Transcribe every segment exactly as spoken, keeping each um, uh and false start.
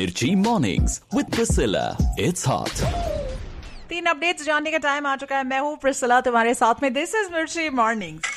मिर्ची mornings with Priscilla, it's hot. तीन updates जानने का टाइम आ चुका है। मैं हूँ प्रिसिला तुम्हारे साथ में। दिस इज मिर्ची मॉर्निंग्स।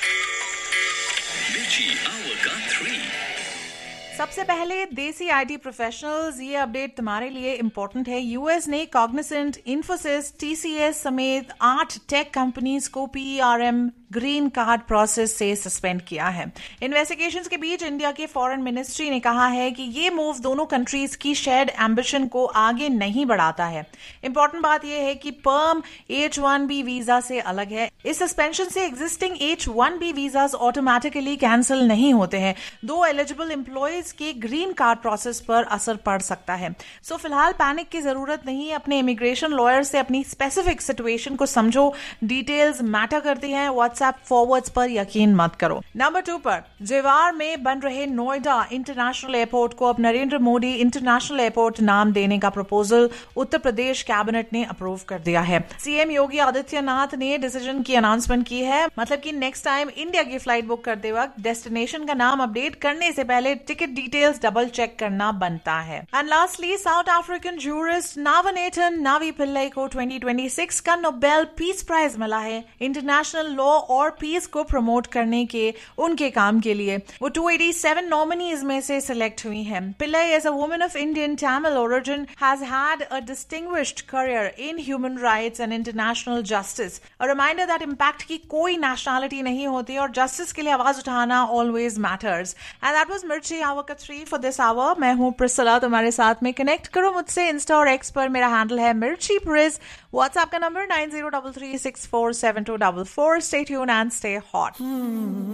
मिर्ची आवर का थ्री। सबसे पहले देसी आईटी प्रोफेशनल्स, ये अपडेट तुम्हारे लिए इंपॉर्टेंट है। यूएस ने कॉग्निसेंट, इन्फोसिस, टीसीएस समेत आठ टेक कंपनीज को पीआरएम ग्रीन कार्ड प्रोसेस से सस्पेंड किया है। इन्वेस्टिगेशंस के बीच इंडिया के फॉरेन मिनिस्ट्री ने कहा है कि ये मूव दोनों कंट्रीज की शेयर्ड एम्बिशन को आगे नहीं बढ़ाता है। इंपॉर्टेंट बात यह है कि पर्म एच वन बी वीजा से अलग है। इस सस्पेंशन से existing H one B visas automatically cancel नहीं होते हैं। दो एलिजिबल एम्प्लॉयज के ग्रीन कार्ड प्रोसेस पर असर पड़ सकता है। सो so, फिलहाल पैनिक की जरूरत नहीं। अपने इमिग्रेशन लॉयर से अपनी स्पेसिफिक सिचुएशन को समझो। डिटेल्स मैटर करती हैं। व्हाट्सएप फॉरवर्ड्स पर यकीन मत करो। नंबर टू पर जेवार में बन रहे नोएडा इंटरनेशनल एयरपोर्ट को अब नरेंद्र मोदी इंटरनेशनल एयरपोर्ट नाम देने का प्रपोजल उत्तर प्रदेश कैबिनेट ने अप्रूव कर दिया है। सीएम योगी आदित्यनाथ ने डिसीजन की अनाउंसमेंट की है। मतलब कि नेक्स्ट टाइम इंडिया की फ्लाइट बुक करते वक्त डेस्टिनेशन का नाम अपडेट करने से पहले टिकट डिटेल्स डबल चेक करना बनता है। And lastly, south African jurist नावनेथन नावी पिल्लई को ट्वेंटी ट्वेंटी सिक्स का नोबेल पीस प्राइज मिला है इंटरनेशनल लॉ और पीस को प्रमोट करने के उनके काम के लिए। वो दो सौ सत्तासी नॉमिनीज में से सिलेक्ट हुई हैं। Pillai, as a woman of Indian Tamil origin, has had a distinguished career in human rights and international justice. A reminder that impact की कोई nationality नहीं होती और justice के लिए आवाज उठाना always matters. And that was मिर्ची आवर का थ्री for this hour. मैं हूँ प्रिसिला तुम्हारे साथ में। कनेक्ट करो मुझसे इंस्टा और एक्स पर। मेरा हैंडल है मिर्ची प्रिस। व्हाट्सएप का number nine zero three three six four seven to four four. Stay tuned and stay hot.